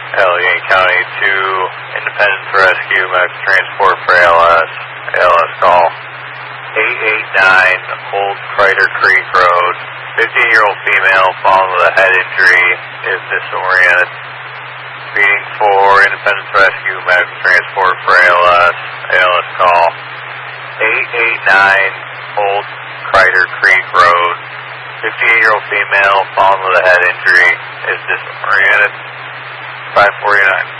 Allegheny County to Independence Rescue, medical transport for ALS. ALS call 889 Old Crider Creek Road. 15-year-old female following with a head injury is disoriented. Speeding for Independence Rescue, medical transport for ALS. ALS call 889 Old Crider Creek Road. 58-year-old female following with a head injury is disoriented. 549.